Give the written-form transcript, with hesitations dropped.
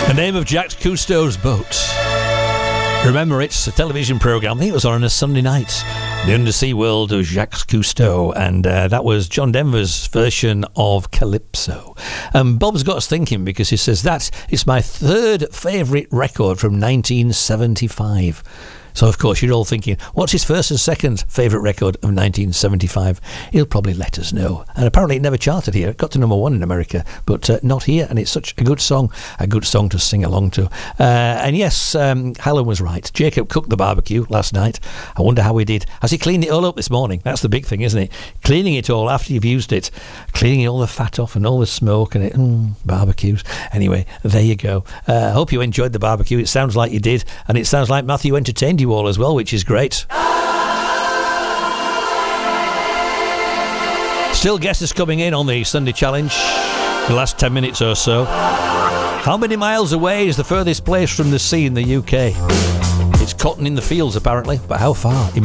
The name of Jacques Cousteau's boat. Remember, it's a television programme. I think it was on a Sunday night. The Undersea World of Jacques Cousteau. And that was John Denver's version of Calypso. Bob's got us thinking because he says that is my third favourite record from 1975. So, of course, you're all thinking, what's his first and second favourite record of 1975? He'll probably let us know. And apparently it never charted here. It got to number 1 in America, but not here. And it's such a good song to sing along to. And yes, Helen was right. Jacob cooked the barbecue last night. I wonder how he did. Has he cleaned it all up this morning? That's the big thing, isn't it? Cleaning it all after you've used it. Cleaning all the fat off and all the smoke and it. Barbecues. Anyway, there you go. Hope you enjoyed the barbecue. It sounds like you did. And it sounds like Matthew entertained you all as well, which is great. Still guesses coming in on the Sunday Challenge the last 10 minutes or so. How many miles away is the furthest place from the sea in the UK? It's cotton in the fields apparently, but how far?